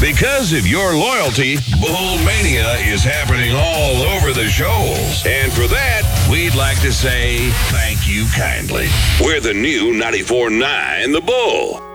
Because of your loyalty, Bull Mania is happening all over the show. And for that, we'd like to say thank you kindly. We're the new 94.9 The Bull.